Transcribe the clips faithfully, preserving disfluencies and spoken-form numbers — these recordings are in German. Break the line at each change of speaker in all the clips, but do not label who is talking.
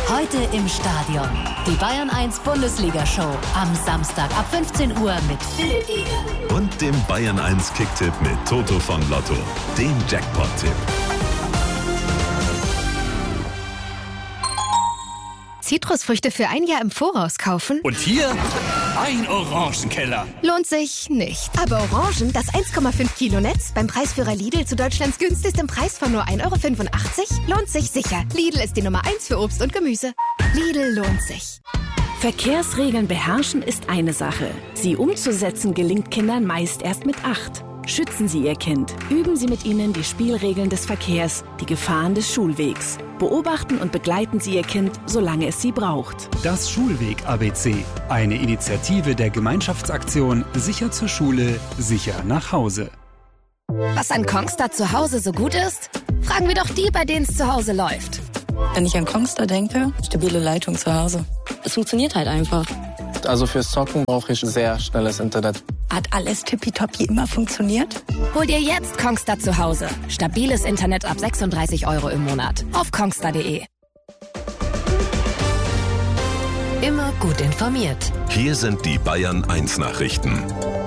Heute im Stadion. Die Bayern eins Bundesliga-Show. Am Samstag ab fünfzehn Uhr mit Philipp Eger.
Und dem Bayern eins Kicktipp mit Toto von Lotto. Dem Jackpot-Tipp.
Zitrusfrüchte für ein Jahr im Voraus kaufen?
Und hier ein Orangenkeller.
Lohnt sich nicht. Aber Orangen, das eins Komma fünf Kilo Netz beim Preisführer Lidl zu Deutschlands günstigstem Preis von nur ein Euro fünfundachtzig, lohnt sich sicher. Lidl ist die Nummer eins für Obst und Gemüse. Lidl lohnt sich.
Verkehrsregeln beherrschen ist eine Sache. Sie umzusetzen gelingt Kindern meist erst mit acht. Schützen Sie Ihr Kind. Üben Sie mit ihnen die Spielregeln des Verkehrs, die Gefahren des Schulwegs. Beobachten und begleiten Sie Ihr Kind, solange es Sie braucht.
Das Schulweg-A B C. Eine Initiative der Gemeinschaftsaktion Sicher zur Schule, sicher nach Hause.
Was an Kongstar zu Hause so gut ist? Fragen wir doch die, bei denen es zu Hause läuft.
Wenn ich an Kongstar denke, stabile Leitung zu Hause. Es funktioniert halt einfach.
Also fürs Zocken brauche ich sehr schnelles Internet.
Hat alles tippitoppi immer funktioniert?
Hol dir jetzt Kongstar zu Hause. Stabiles Internet ab sechsunddreißig Euro im Monat. Auf kongstar punkt de.
Immer gut informiert.
Hier sind die Bayern eins Nachrichten.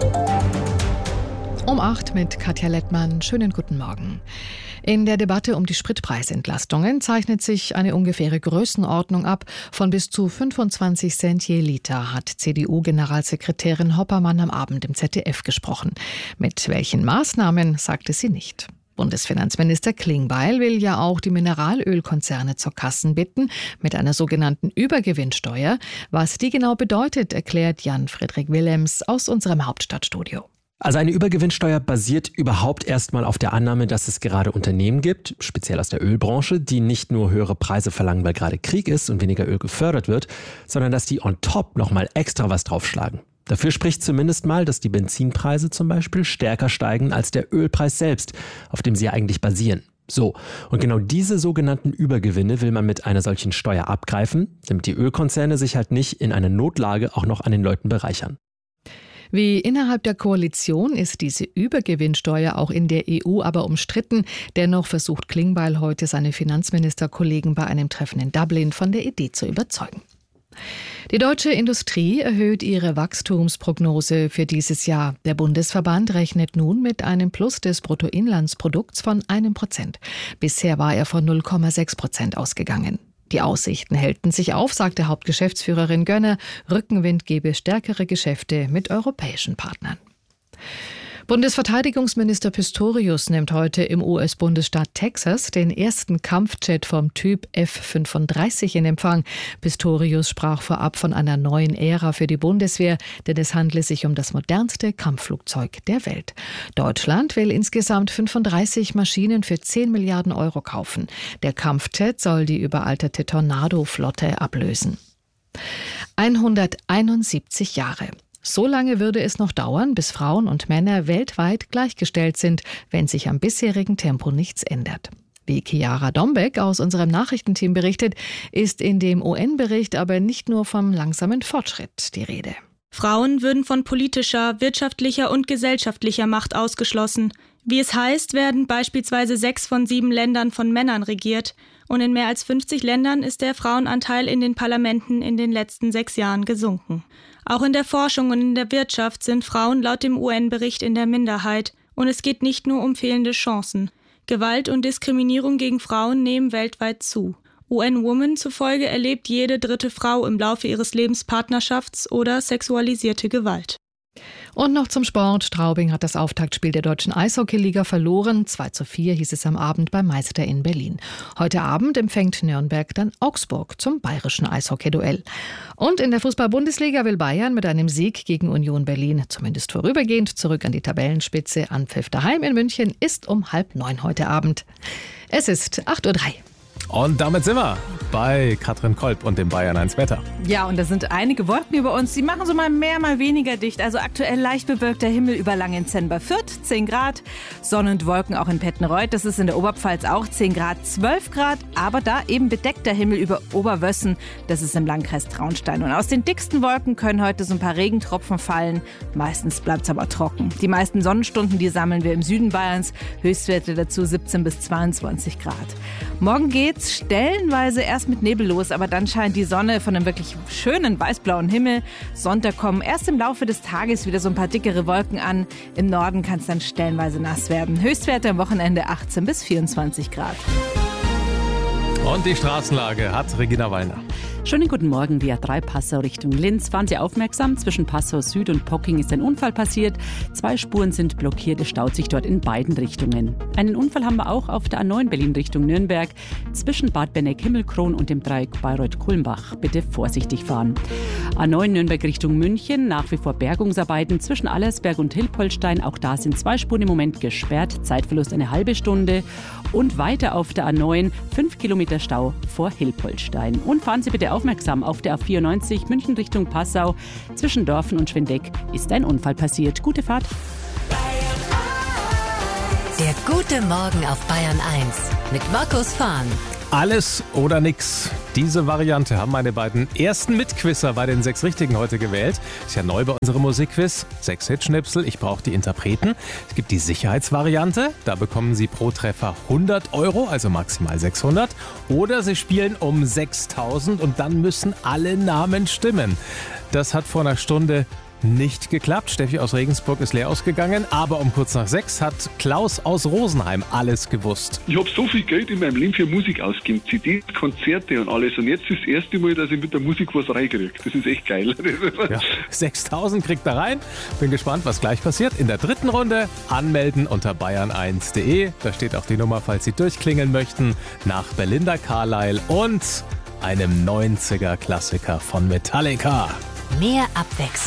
Um acht mit Katja Lettmann. Schönen guten Morgen. In der Debatte um die Spritpreisentlastungen zeichnet sich eine ungefähre Größenordnung ab. Von bis zu fünfundzwanzig Cent je Liter hat C D U-Generalsekretärin Hoppermann am Abend im Z D F gesprochen. Mit welchen Maßnahmen, sagte sie nicht. Bundesfinanzminister Klingbeil will ja auch die Mineralölkonzerne zur Kassen bitten, mit einer sogenannten Übergewinnsteuer. Was die genau bedeutet, erklärt Jan-Friedrich Willems aus unserem Hauptstadtstudio.
Also eine Übergewinnsteuer basiert überhaupt erstmal auf der Annahme, dass es gerade Unternehmen gibt, speziell aus der Ölbranche, die nicht nur höhere Preise verlangen, weil gerade Krieg ist und weniger Öl gefördert wird, sondern dass die on top nochmal extra was draufschlagen. Dafür spricht zumindest mal, dass die Benzinpreise zum Beispiel stärker steigen als der Ölpreis selbst, auf dem sie ja eigentlich basieren. So, und genau diese sogenannten Übergewinne will man mit einer solchen Steuer abgreifen, damit die Ölkonzerne sich halt nicht in einer Notlage auch noch an den Leuten bereichern.
Wie innerhalb der Koalition ist diese Übergewinnsteuer auch in der E U aber umstritten. Dennoch versucht Klingbeil heute seine Finanzministerkollegen bei einem Treffen in Dublin von der Idee zu überzeugen. Die deutsche Industrie erhöht ihre Wachstumsprognose für dieses Jahr. Der Bundesverband rechnet nun mit einem Plus des Bruttoinlandsprodukts von einem Prozent. Bisher war er von null Komma sechs Prozent ausgegangen. Die Aussichten hellten sich auf, sagte Hauptgeschäftsführerin Gönner. Rückenwind gebe stärkere Geschäfte mit europäischen Partnern. Bundesverteidigungsminister Pistorius nimmt heute im U S-Bundesstaat Texas den ersten Kampfjet vom Typ F fünfunddreißig in Empfang. Pistorius sprach vorab von einer neuen Ära für die Bundeswehr, denn es handle sich um das modernste Kampfflugzeug der Welt. Deutschland will insgesamt fünfunddreißig Maschinen für zehn Milliarden Euro kaufen. Der Kampfjet soll die überalterte Tornado-Flotte ablösen. hunderteinundsiebzig Jahre. So lange würde es noch dauern, bis Frauen und Männer weltweit gleichgestellt sind, wenn sich am bisherigen Tempo nichts ändert. Wie Chiara Dombeck aus unserem Nachrichtenteam berichtet, ist in dem U N-Bericht aber nicht nur vom langsamen Fortschritt die Rede.
Frauen würden von politischer, wirtschaftlicher und gesellschaftlicher Macht ausgeschlossen. Wie es heißt, werden beispielsweise sechs von sieben Ländern von Männern regiert. Und in mehr als fünfzig Ländern ist der Frauenanteil in den Parlamenten in den letzten sechs Jahren gesunken. Auch in der Forschung und in der Wirtschaft sind Frauen laut dem U N-Bericht in der Minderheit. Und es geht nicht nur um fehlende Chancen. Gewalt und Diskriminierung gegen Frauen nehmen weltweit zu. U N Women zufolge erlebt jede dritte Frau im Laufe ihres Lebens Partnerschafts- oder sexualisierte Gewalt.
Und noch zum Sport. Straubing hat das Auftaktspiel der deutschen Eishockeyliga verloren. zwei zu vier hieß es am Abend beim Meister in Berlin. Heute Abend empfängt Nürnberg dann Augsburg zum bayerischen Eishockeyduell. Und in der Fußball-Bundesliga will Bayern mit einem Sieg gegen Union Berlin zumindest vorübergehend zurück an die Tabellenspitze. Anpfiff daheim in München ist um halb neun heute Abend. Es ist acht Uhr drei.
Und damit sind wir bei Katrin Kolb und dem Bayern eins Wetter.
Ja, und da sind einige Wolken über uns. Die machen so mal mehr, mal weniger dicht. Also aktuell leicht bewölkter Himmel über Langenzenn bei Fürth, zehn Grad. Sonne und Wolken auch in Pettenreuth. Das ist in der Oberpfalz auch zehn Grad, zwölf Grad. Aber da eben bedeckter Himmel über Oberwössen. Das ist im Landkreis Traunstein. Und aus den dicksten Wolken können heute so ein paar Regentropfen fallen. Meistens bleibt es aber trocken. Die meisten Sonnenstunden, die sammeln wir im Süden Bayerns. Höchstwerte dazu siebzehn bis zweiundzwanzig Grad. Morgen geht's geht's stellenweise erst mit Nebel los, aber dann scheint die Sonne von einem wirklich schönen weißblauen Himmel. Sonntag kommen erst im Laufe des Tages wieder so ein paar dickere Wolken an. Im Norden kann es dann stellenweise nass werden. Höchstwerte am Wochenende achtzehn bis vierundzwanzig Grad.
Und die Straßenlage hat Regina Wallner.
Schönen guten Morgen, die A drei Passau Richtung Linz. Fahren Sie aufmerksam, zwischen Passau Süd und Pocking ist ein Unfall passiert. Zwei Spuren sind blockiert, es staut sich dort in beiden Richtungen. Einen Unfall haben wir auch auf der A neun Berlin Richtung Nürnberg, zwischen Bad Benneck-Himmelkron und dem Dreieck Bayreuth-Kulmbach. Bitte vorsichtig fahren. A neun Nürnberg Richtung München, nach wie vor Bergungsarbeiten zwischen Allersberg und Hilpoltstein. Auch da sind zwei Spuren im Moment gesperrt, Zeitverlust eine halbe Stunde. Und weiter auf der A neun, fünf Kilometer Stau vor Hilpoltstein. Und fahren Sie bitte aufmerksam, auf der A vierundneunzig München Richtung Passau. Zwischen Dorfen und Schwendeck ist ein Unfall passiert. Gute Fahrt.
Der gute Morgen auf Bayern eins mit Markus Fahn.
Alles oder nix. Diese Variante haben meine beiden ersten Mitquizzer bei den sechs Richtigen heute gewählt. Ist ja neu bei unserem Musikquiz. Sechs Hitschnipsel, ich brauche die Interpreten. Es gibt die Sicherheitsvariante. Da bekommen Sie pro Treffer hundert Euro, also maximal sechshundert. Oder Sie spielen um sechstausend und dann müssen alle Namen stimmen. Das hat vor einer Stunde nicht geklappt. Steffi aus Regensburg ist leer ausgegangen, aber um kurz nach sechs hat Klaus aus Rosenheim alles gewusst.
Ich habe so viel Geld in meinem Leben für Musik ausgegeben, C Ds, Konzerte und alles, und jetzt ist das erste Mal, dass ich mit der Musik was reinkriege. Das ist echt geil.
Ja, sechstausend kriegt er rein. Bin gespannt, was gleich passiert. In der dritten Runde anmelden unter bayern eins punkt de. Da steht auch die Nummer, falls Sie durchklingeln möchten, nach Belinda Carlisle und einem neunziger Klassiker von Metallica.
Mehr Abwechslung